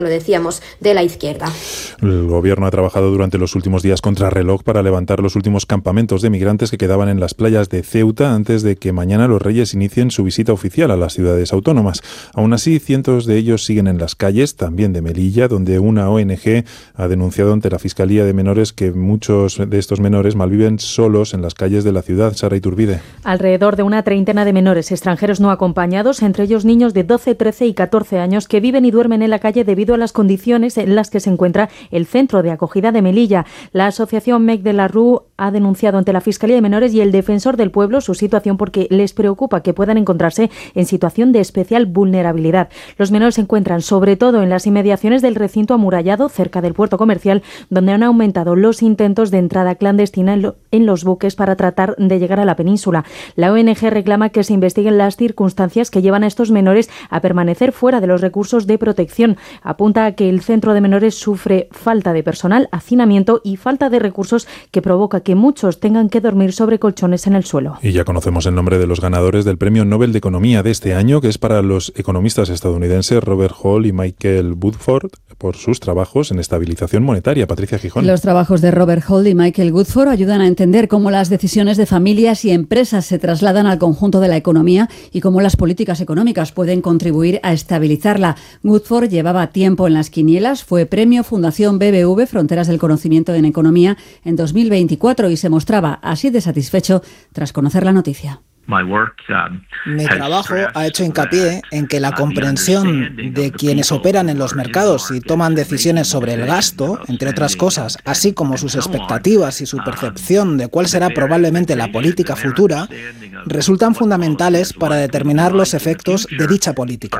lo decíamos, de la izquierda. El gobierno ha trabajado durante los últimos días contrarreloj para levantar los últimos campamentos de migrantes que quedaban en las playas de Ceuta antes de que mañana los Reyes inicien su visita oficial a las ciudades autónomas. Aún así, cientos de ellos siguen en las calles, también de Melilla, donde una ONG ha denunciado ante la Fiscalía de Menores que muchos de estos menores malviven solos en las calles de la ciudad. Sara Iturbide. Alrededor de una treintena de menores extranjeros no acompañados, entre ellos niños de 12, 13 y 14 años que viven y duermen en la calle debido a las condiciones en las que se encuentra el centro de acogida de Melilla. La asociación MEC de la RU ha denunciado ante la Fiscalía de Menores y el Defensor del Pueblo su situación porque les preocupa que puedan encontrarse en situación de especial vulnerabilidad. Los menores se encuentran sobre todo en las inmediaciones del recinto amurallado cerca del puerto comercial, donde han aumentado los intentos de entrada clandestina en los buques para tratar de llegar a la península. La ONG reclama que se investiguen las circunstancias que llevan a estos menores a permanecer fuera de los recursos de protección. Apunta a que el centro de menores sufre falta de personal, hacinamiento y falta de recursos que provoca que muchos tengan que dormir sobre colchones en el suelo. Y ya conocemos el nombre de los ganadores del Premio Nobel de Economía de este año, que es para los economistas estadounidenses Robert Hall y Michael Woodford por sus trabajos en estabilización monetaria. Patricia Gijón. Los trabajos de Robert Hall y Michael Woodford ayudan a entender cómo las decisiones de familias y empresas se trasladan al conjunto de la economía y cómo las políticas económicas pueden contribuir a estabilizarla. Woodford llevaba tiempo en las quinielas, fue premio Fundación BBV Fronteras del Conocimiento en Economía en 2024 y se mostraba así de satisfecho tras conocer la noticia. Mi trabajo ha hecho hincapié en que la comprensión de quienes operan en los mercados y toman decisiones sobre el gasto, entre otras cosas, así como sus expectativas y su percepción de cuál será probablemente la política futura, resultan fundamentales para determinar los efectos de dicha política.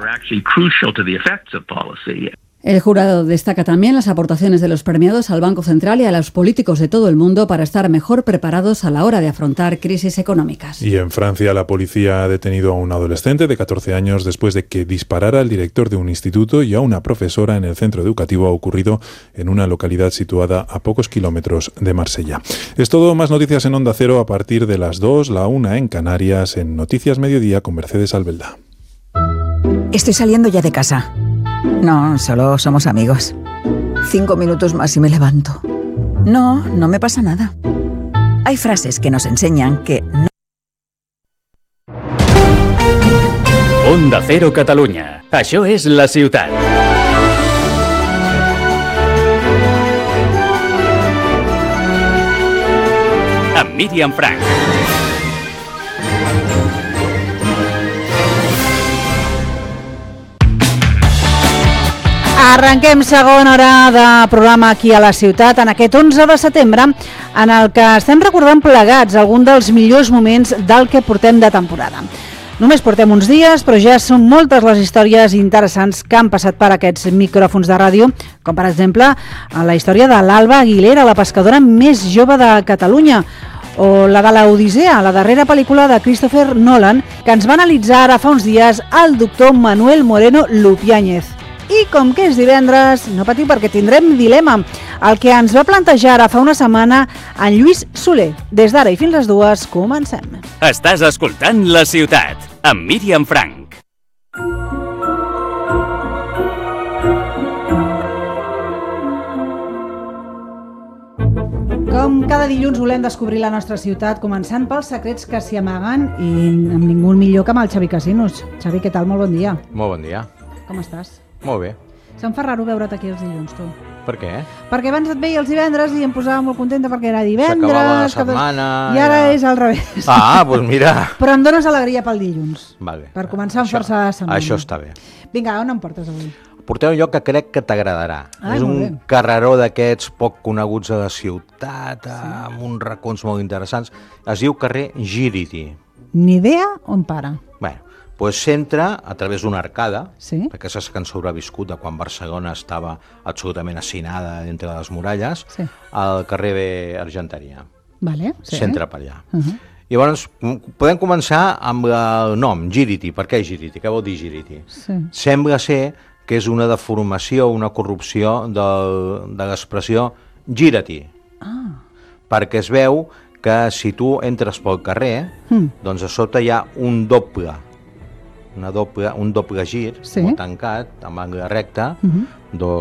El jurado destaca también las aportaciones de los premiados al Banco Central y a los políticos de todo el mundo para estar mejor preparados a la hora de afrontar crisis económicas. Y en Francia la policía ha detenido a un adolescente de 14 años después de que disparara al director de un instituto y a una profesora en el centro educativo. Ha ocurrido en una localidad situada a pocos kilómetros de Marsella. Es todo, más noticias en Onda Cero a partir de las 2, la 1 en Canarias, en Noticias Mediodía con Mercedes Albelda. Estoy saliendo ya de casa. No, solo somos amigos. 5 minutos más y me levanto. No, no me pasa nada. Hay frases que nos enseñan que no. Onda Cero Catalunya. Això és la ciutat. Amb Míriam Frank. Arrenquem segona hora de programa aquí a la ciutat en aquest 11 de setembre en el que estem recordant plegats alguns dels millors moments del que portem de temporada. Només portem uns dies, però ja són moltes les històries interessants que han passat per aquests micròfons de ràdio, com per exemple la història de l'Alba Aguilera, la pescadora més jove de Catalunya, o la de l'Odissea, la darrera pel·lícula de Christopher Nolan, que ens va analitzar ara fa uns dies el doctor Manuel Moreno Lupiáñez. I com que és divendres, no patiu perquè tindrem dilema, el que ens va plantejar ara fa una setmana en Lluís Soler. Des d'ara i fins les 2, comencem. Estàs escoltant La Ciutat, amb Míriam Frank. Com cada dilluns volem descobrir la nostra ciutat, començant pels secrets que s'hi amaguen i amb ningú millor que amb el Xavi Casinos. Xavi, què tal? Molt bon dia. Molt bon dia. Com estàs? Molt bé. Se'm fa raro veure't aquí els dilluns, tu. Per què? Perquè abans et veia els divendres i em posava molt contenta perquè era divendres. S'acabava la setmana. I ara és al revés. Ah, doncs mira. Però em dones alegria pel dilluns. Vale. Per començar amb força de setmana. Això està bé. Vinga, on em portes avui? Portem un lloc que crec que t'agradarà. És un carreró d'aquests poc coneguts a la ciutat, amb uns racons molt interessants. Es diu carrer Gíriti. Ni idea on para. Bé, doncs s'entra a través d'una arcada, sí? perquè saps que ens haurà viscut de quan Barcelona estava absolutament assinada entre les muralles, sí. Al carrer Argenteria. Vale, sí. S'entra per allà. Llavors, podem començar amb el nom, Gíriti. Per què Gíriti? Què vol dir Gíriti? Sí. Sembla ser que és una deformació, una corrupció de l'expressió gira-t'hi. Perquè es veu que si tu entres pel carrer, doncs a sota hi ha un doble. un doble gir, molt tancat, amb angle recte,